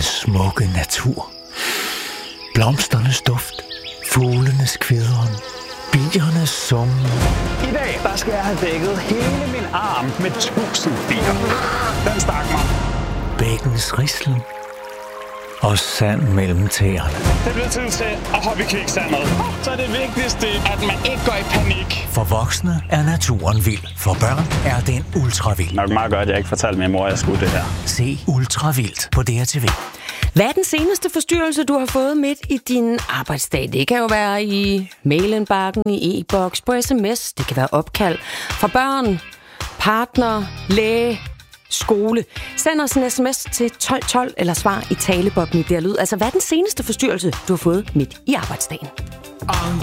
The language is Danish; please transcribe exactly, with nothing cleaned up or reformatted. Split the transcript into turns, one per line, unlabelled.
smukke natur. Blomsternes duft, fuglenes kvidren, biernes summen.
I dag, der skal jeg have dækket hele min arm med tusind bier. Den stak mig.
Bækkens rislen og sand mellem tæerne.
Det bliver tid til at hoppe i kviksandet. Så er det vigtigste, at man ikke går i panik.
For voksne er naturen vild. For børn er den ultravild.
Nok meget godt, at jeg ikke fortalte min mor, at jeg skulle det her.
Se Ultravildt på D R T V.
Hvad er den seneste forstyrrelse, du har fået midt i din arbejdsdag? Det kan jo være i mailindbakken, i e-boks, på sms. Det kan være opkald fra børn, partner, læge, skole. Send os en sms til tolv tolv eller svar i talebobben i der lyd. Altså, hvad er den seneste forstyrrelse, du har fået midt i arbejdsdagen?